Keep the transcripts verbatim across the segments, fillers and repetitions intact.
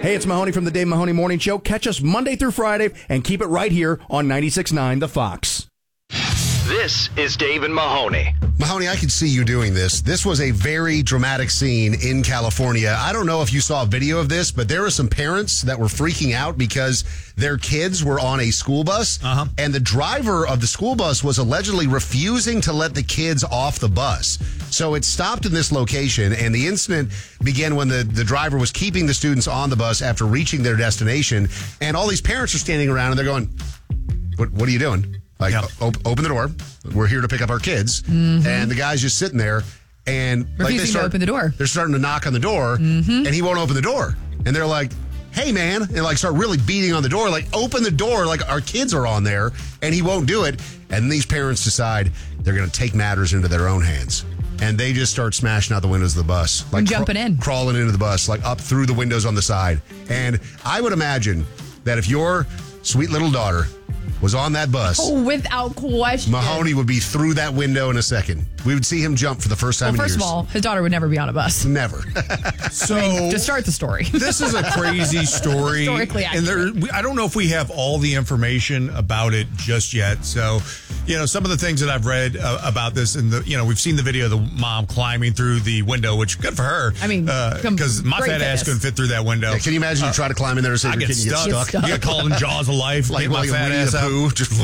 Hey, it's Mahoney from the Dave Mahoney Morning Show. Catch us Monday through Friday and keep it right here on ninety-six point nine The Fox. This is Dave and Mahoney. Mahoney, I can see you doing this. This was a very dramatic scene in California. I don't know if you saw a video of this, but there were some parents that were freaking out because their kids were on a school bus, uh-huh. and the driver of the school bus was allegedly refusing to let the kids off the bus. So it stopped in this location, and the incident began when the, the driver was keeping the students on the bus after reaching their destination, and all these parents are standing around, and they're going, what, what are you doing? Like, yep. op- open the door. We're here to pick up our kids. Mm-hmm. And the guy's just sitting there. And refusing like they start, to open the door. They're starting to knock on the door. Mm-hmm. And he won't open the door. And they're like, hey, man. And like start really beating on the door. Like, open the door. Like, our kids are on there. And he won't do it. And these parents decide they're going to take matters into their own hands. And they just start smashing out the windows of the bus. Like, and jumping cr- in. Crawling into the bus. Like, up through the windows on the side. And I would imagine that if your sweet little daughter was on that bus, oh, without question, Mahoney would be through that window in a second. We would see him jump for the first time well, in first years. of all, his daughter would never be on a bus. Never. So, I mean, to start the story. This is a crazy story. Historically and there, we, I don't know if we have all the information about it just yet. So, you know, some of the things that I've read uh, about this, and the, you know, we've seen the video of the mom climbing through the window, which good for her. I mean, because uh, my fat fitness. ass couldn't fit through that window. Yeah, can you imagine uh, you try to climb in there and say I your get kid stuck. gets stuck? You get called in Jaws of Life, like my like fat Winnie ass the out. Pooh. Just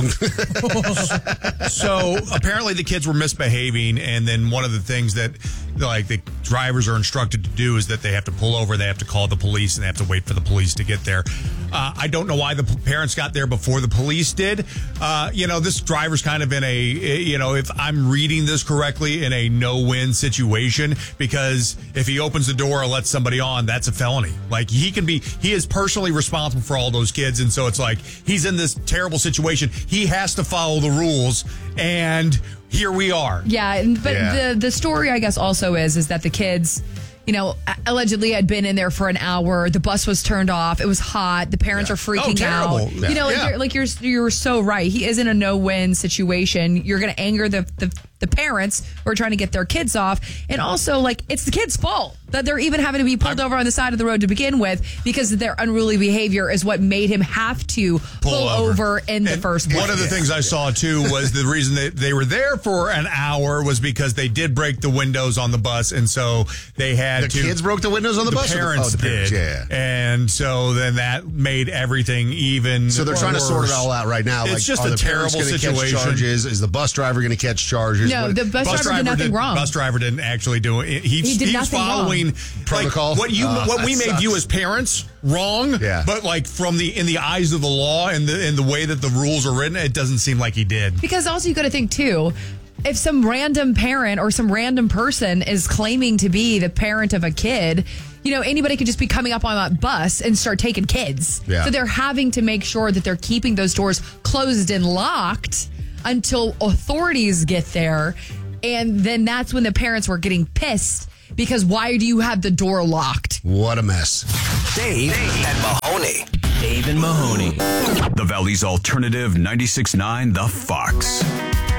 So apparently the kids were misbehaving, and then one of the things that like the drivers are instructed to do is that they have to pull over, they have to call the police, and they have to wait for the police to get there. Uh, I don't know why the parents got there before the police did. Uh, you know, this driver's kind of in a, you know, if I'm reading this correctly, in a no-win situation, because if he opens the door or lets somebody on, that's a felony. Like, he can be, he is personally responsible for all those kids, and so it's like, he's in this terrible situation. He has to follow the rules, and here we are. Yeah, but yeah. the the story, I guess, also is is that the kids, you know, allegedly had been in there for an hour. The bus was turned off. It was hot. The parents yeah. are freaking oh, out. Yeah. You know, like, yeah. you're, like you're you're so right. He is in a no-win situation. You're going to anger the, the the parents who are trying to get their kids off, and also like it's the kids' fault that they're even having to be pulled I'm, over on the side of the road to begin with, because their unruly behavior is what made him have to pull, pull over. over in and the first place. One of the things I saw too was the reason that they were there for an hour was because they did break the windows on the bus, and so they had the to. The kids broke the windows on the, the bus. Parents the, oh, the parents did, yeah. And so then that made everything even. So they're trying worse. to sort it all out right now. It's like, just are a the terrible situation. Catch charges? Is the bus driver going to catch charges? No, what, the bus, bus driver did nothing did, wrong. Bus driver didn't actually do it. He, he did he's nothing following wrong. Protocol. Like, what you, uh, what we may sucks. view as parents wrong. Yeah. But like from the in the eyes of the law and the and the way that the rules are written, it doesn't seem like he did. Because also you got to think too, if some random parent or some random person is claiming to be the parent of a kid, you know, anybody could just be coming up on that bus and start taking kids. Yeah. So they're having to make sure that they're keeping those doors closed and locked until authorities get there. And then that's when the parents were getting pissed, because why do you have the door locked? What a mess. Dave, Dave and Mahoney. Dave and Mahoney. The Valley's alternative ninety-six point nine The Fox.